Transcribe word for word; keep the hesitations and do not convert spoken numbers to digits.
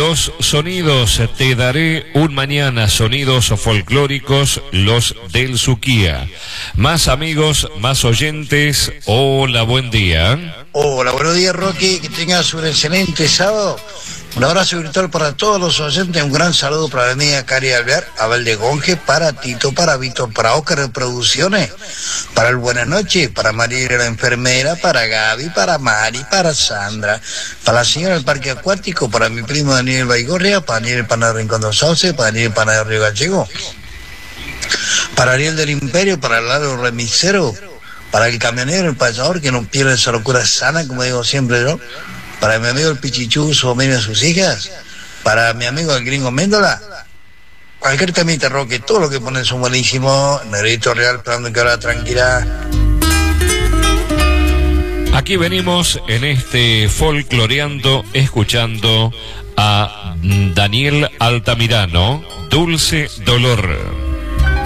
los sonidos. Te daré un mañana, sonidos folclóricos, los del Suquía. Más amigos, más oyentes. Hola, buen día. Hola, buenos días, Rocky. Que tengas un excelente sábado. Un abrazo virtual para todos los oyentes. Un gran saludo para mi amiga Cari Alvear, Abel de Gonge, para Tito, para Víctor, para Oscar de Producciones, para el Buenas Noches, para María la enfermera, para Gaby, para Mari, para Sandra, para la señora del Parque Acuático, para mi primo Daniel Baigorria, para Daniel Pana de Rincón de Sauce, para Daniel Pana de Río Gallego, para Ariel del Imperio, para el Lalo Remisero, para el camionero, el payador, que no pierde esa locura sana, como digo siempre yo, para mi amigo el Pichichú, su familia y sus hijas, para mi amigo el Gringo Méndola, cualquier temita, Roque, todo lo que ponen son buenísimos. Negrito Real, esperando que ahora tranquila. Aquí venimos en este folcloreando, escuchando a Daniel Altamirano, Dulce Dolor.